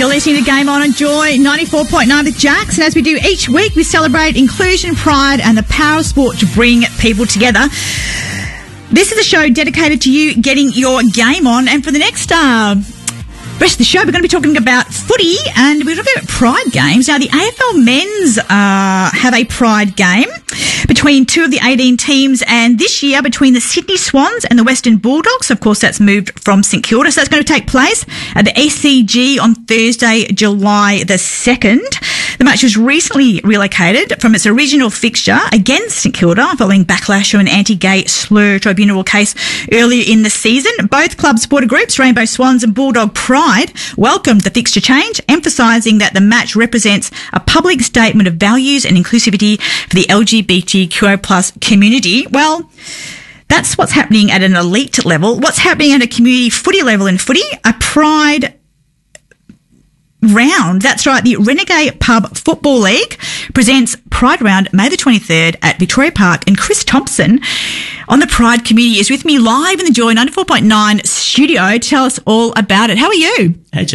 You're listening to Game On and Joy 94.9 with Jax, and as we do each week, we celebrate inclusion, pride and the power of sport to bring people together. This is a show dedicated to you getting your game on, and for the next rest of the show, we're going to be talking about footy, and we're talking about pride games. Now, the AFL men's have a pride game between two of the 18 teams, and this year between the Sydney Swans and the Western Bulldogs. Of course, that's moved from St Kilda, so that's going to take place at the SCG on Thursday, July the 2nd. The match was recently relocated from its original fixture against St Kilda following backlash from an anti-gay slur tribunal case earlier in the season. Both club supporter groups, Rainbow Swans and Bulldog Pride, welcomed the fixture change, emphasising that the match represents a public statement of values and inclusivity for the LGBTQI+ community. Well, that's what's happening at an elite level. What's happening at a community footy level in footy? A pride round. That's right. The Renegade Pub Football League presents Pride Round May the 23rd at Victoria Park, and Chris Thompson on the Pride community is with me live in the Joy 94.9 studio to tell us all about it. How are you? Hey,